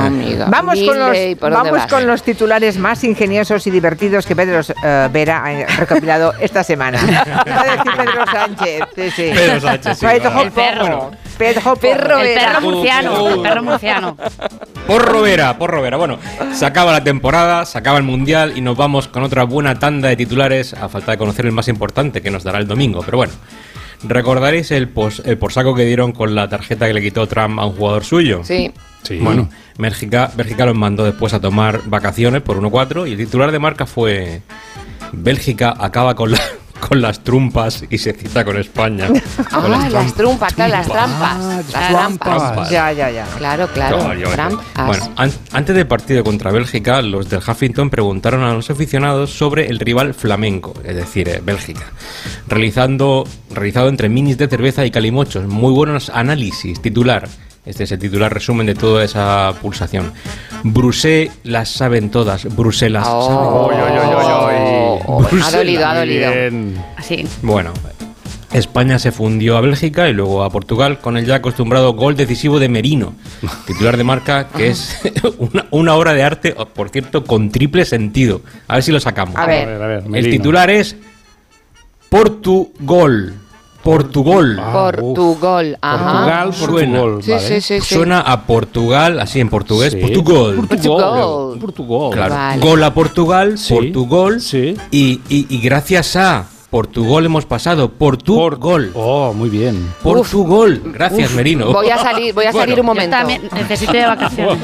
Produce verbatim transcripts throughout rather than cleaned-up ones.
amiga. Vamos, con los, Dile, ¿por dónde vamos vas? con los titulares más ingeniosos y divertidos que Pedro uh, Vera ha recopilado esta semana. Iba a decir Pedro Sánchez. Sí, sí. Pedro Sánchez, sí, Pedro claro. El perro. Porro. Pedro Perro Porro. El Vera. perro murciano, el perro murciano. Porro Vera, porro Vera. Bueno, se acaba la temporada, se acaba el Mundial y nos vamos con otra buena tanda de titulares a falta de conocer el más importante que nos dará el domingo. Pero bueno, ¿recordaréis el, pos, el porsaco que dieron con la tarjeta que le quitó Trump a un jugador suyo? Sí. Sí. Bueno, Bélgica, Bélgica los mandó después a tomar vacaciones por uno cuatro y el titular de marca fue: Bélgica acaba con la... con las trumpas y se cita con España. Ah, Con las, trampas. trumpas, claro, las trampas. Ah, Las trampas. trampas. Ya, ya, ya. Claro, claro. Claro, yo- Trampas. Bueno, an- antes del partido contra Bélgica, los del Huffington preguntaron a los aficionados sobre el rival flamenco, es decir, eh, Bélgica, realizando realizado entre minis de cerveza y calimochos. Muy buenos análisis. Titular. Este es el titular resumen de toda esa pulsación. Brusé las saben todas. Bruselas Oh. saben. Oy, oy, oy, oy, oy. Oh, ha Bruselas. dolido, ha dolido. Bien. Así. Bueno, España se fundió a Bélgica y luego a Portugal con el ya acostumbrado gol decisivo de Merino, titular de marca, que es una, una obra de arte, por cierto, con triple sentido. A ver si lo sacamos. A ver. A ver, a ver, El Merino. titular es Portugol. Portugol. Ah, Portugal. Ajá. Portugal, Suena. Portugal. Sí, vale. sí, sí, sí. Suena a Portugal, así en portugués, Sí. Portugal. Portugal. Portugal. Claro, Vale. gol a Portugal, Sí. Portugal, Sí. y, y- y gracias a Portugal hemos pasado, Portugal. Oh, muy bien. Portugal. Gracias, Merino. Voy a salir, voy a salir un Yo momento. también necesito de vacaciones.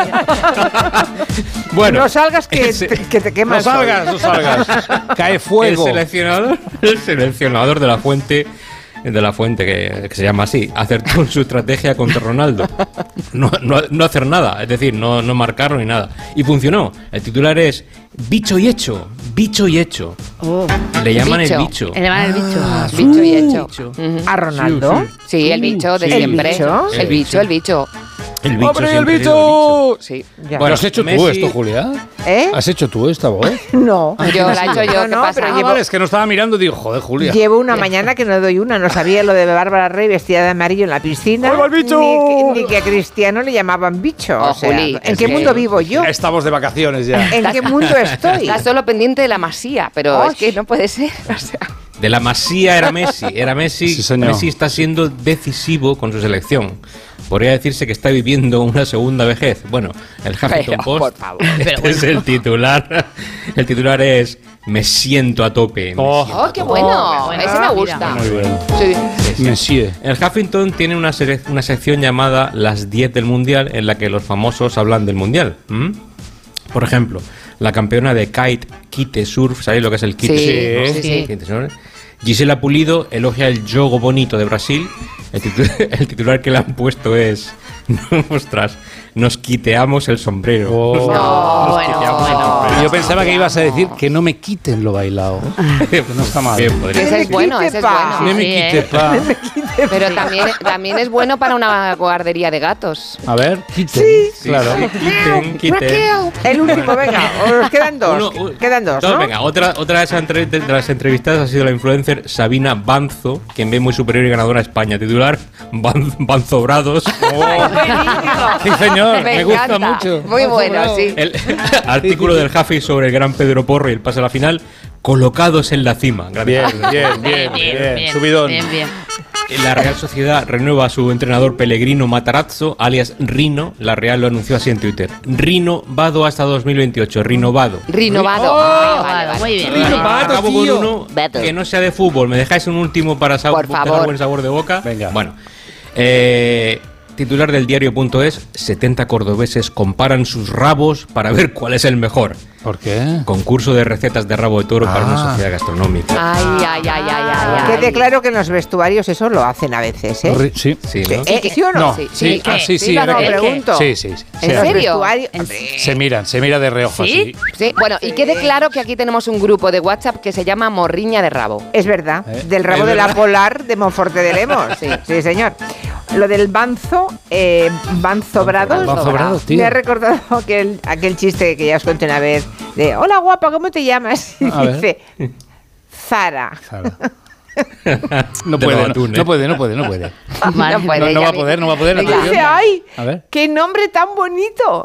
Bueno, No salgas que, ese- te, que te No quemas. salgas, no salgas. Cae el fuego. seleccionador, el seleccionador de la fuente, de la fuente que, que se llama así, acertó en su estrategia contra Ronaldo. No, no, no hacer nada, es decir, no, no marcarlo ni nada. Y funcionó. El titular es bicho y hecho, bicho y hecho. Oh, Le llaman Bicho. el bicho. le van el bicho. Ah, bicho y hecho. Bicho. Ujú. ¿A Ronaldo? Sí, el bicho de Sí. siempre. ¿El bicho? El bicho, el bicho. El bicho. ¡Hombre, el siempre bicho! Sí. Ya. Bueno, ¿Lo has hecho tú Messi- esto, Julia? ¿Eh? ¿Has hecho tú esta voz? No. Yo la he hecho yo, No, ¿qué no, pasa? pero Ah, llevo- vale, es que no estaba mirando y digo, joder, Julia. Llevo una mañana que no doy una. No sabía lo de Bárbara Rey vestida de amarillo en la piscina. ¡Ahí va el bicho! Ni, que- ni que a Cristiano le llamaban bicho. Oh, o sea, Juli, ¿en es qué que- mundo vivo yo? Estamos de vacaciones ya. ¿En qué mundo estoy? Está solo pendiente de la masía, pero Osh. es que no puede ser. O sea, De la Masía era Messi, era Messi. Sí, señor. Messi está siendo decisivo con su selección. Podría decirse que está viviendo una segunda vejez. Bueno, el Huffington Pero, Post, por favor. este es el titular. El titular es me siento a tope. me Oh. siento a ¡Oh, qué tope". bueno! bueno, Ese me mira. gusta. Muy bien. Sí. Monsieur. El Huffington tiene una, sele- una sección llamada Las diez del Mundial, en la que los famosos hablan del Mundial. ¿Mm? Por ejemplo, la campeona de kite, kite surf, ¿sabéis lo que es el kite Sí, surf? sí, sí. Kite surf. Gisela Pulido elogia el jogo bonito de Brasil. El, titu- el titular que le han puesto es ostras, nos quiteamos el sombrero. Oh. Nos- No, nos bueno, quiteamos el bueno. sombrero. Y yo pensaba que ibas a decir que no me quiten lo bailado. Que no está mal. Bien, podría Ese ser. es bueno, ese es Pa. No bueno. me Sí, quite, eh. pa. Pero también, también es bueno para una guardería de gatos. A ver, quiten. Sí, claro. sí, quiten, quiten. El último, venga. Os quedan dos. Uno, u- quedan dos, ¿no? Venga, otra, otra de, esas entre- de las entrevistadas ha sido la influencer Sabina Banzo, quien ve muy superior y ganadora a España. Titular, Ban- Banzobrados. Sí, señor, me, Me gusta encanta. mucho. Muy bueno, sí. El artículo del Huffy sobre el gran Pedro Porro y el pase a la final, colocados en la cima. Gracias. Bien, bien, bien, bien. Subidón. Bien, bien. La Real Sociedad renueva a su entrenador Pellegrino Matarazzo, alias Rino. La Real lo anunció así en Twitter. Rino Vado hasta dos mil veintiocho. Rinovado. Rinovado. Oh, Ah, vale, vale. Muy bien. Rino, muy bien. Vato, Acabo tío. con uno Vato. que no sea de fútbol. ¿Me dejáis un último para sa- Por dejar favor. buen sabor de boca? Venga. Bueno. Eh, titular del diario.es: setenta cordobeses comparan sus rabos para ver cuál es el mejor. ¿Por qué? Concurso de recetas de rabo de toro para Ah. una sociedad gastronómica. Ay, ay, ay, ay, ay, ay. Quede claro que en los vestuarios eso lo hacen a veces, ¿eh? Ri- Sí. Sí, ¿no? ¿Eh? ¿Sí o no? No, Sí, sí, sí, ah, ¿qué? sí, sí, Sí, era no, que- pregunto. Sí, sí, sí. ¿En En los serio? vestuarios- ¿En hombre, Se miran, se mira de reojo ¿Sí? así. Sí, bueno, y quede claro que aquí tenemos un grupo de WhatsApp que se llama Morriña de Rabo. Es verdad, ¿Eh? del rabo Es de la verdad. polar de Monforte de Lemos. Sí, sí, señor. Lo del banzo, eh, banzobrados, Banzobrado, tío. me ha recordado aquel, aquel chiste que ya os conté una vez de hola guapa, ¿cómo te llamas? Y A ver. dice Zara. Claro. No De puede, los no, atunes. no puede, no puede, no puede. Vale. No puede, No, no ya va a vi- poder, no va a poder. Y Venga. atención. dice, ay, A ver. qué nombre tan bonito.